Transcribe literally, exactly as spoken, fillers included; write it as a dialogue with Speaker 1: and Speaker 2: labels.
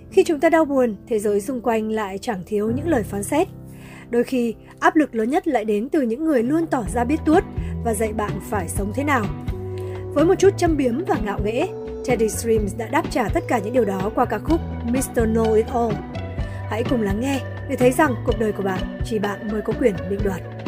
Speaker 1: Khi chúng ta đau buồn, thế giới xung quanh lại chẳng thiếu những lời phán xét. Đôi khi, áp lực lớn nhất lại đến từ những người luôn tỏ ra biết tuốt và dạy bạn phải sống thế nào. Với một chút châm biếm và ngạo nghễ, Teddy Swims đã đáp trả tất cả những điều đó qua ca khúc mister Know It All. Hãy cùng lắng nghe để thấy rằng cuộc đời của bạn chỉ bạn mới có quyền định đoạt.